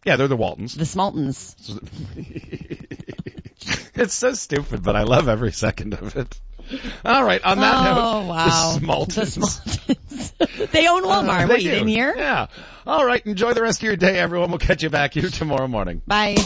Yeah, they're the Waltons. The Smaltons. It's so stupid, but I love every second of it. All right, on that note, wow. the Smaltons. The Smaltons. They own Walmart. What, you didn't hear? Yeah. All right, enjoy the rest of your day, everyone. We'll catch you back here tomorrow morning. Bye.